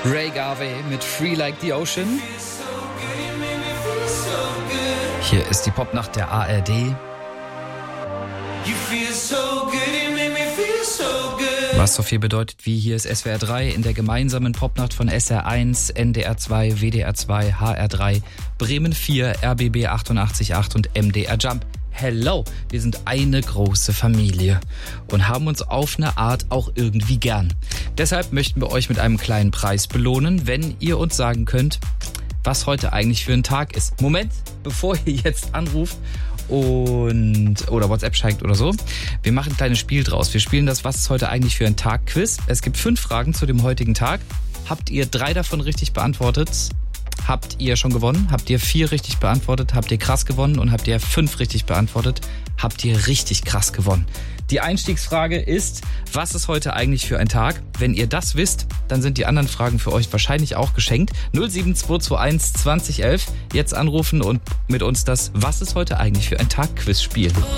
Ray Garvey mit Free Like the Ocean. Hier ist die Popnacht der ARD. Was so viel bedeutet wie hier ist SWR 3 in der gemeinsamen Popnacht von SR1, NDR 2, WDR 2, HR3, Bremen 4, RBB 88.8 und MDR Jump. Hello, wir sind eine große Familie und haben uns auf eine Art auch irgendwie gern. Deshalb möchten wir euch mit einem kleinen Preis belohnen, wenn ihr uns sagen könnt, was heute eigentlich für ein Tag ist. Moment, bevor ihr jetzt anruft oder WhatsApp schreibt oder so. Wir machen ein kleines Spiel draus. Wir spielen das Was ist heute eigentlich für ein Tag Quiz. Es gibt 5 Fragen zu dem heutigen Tag. Habt ihr 3 davon richtig beantwortet? Habt ihr schon gewonnen? Habt ihr 4 richtig beantwortet? Habt ihr krass gewonnen? Und habt ihr 5 richtig beantwortet? Habt ihr richtig krass gewonnen? Die Einstiegsfrage ist, was ist heute eigentlich für ein Tag? Wenn ihr das wisst, dann sind die anderen Fragen für euch wahrscheinlich auch geschenkt. 07221 2011. Jetzt anrufen und mit uns das Was ist heute eigentlich für ein Tag Quiz spielen.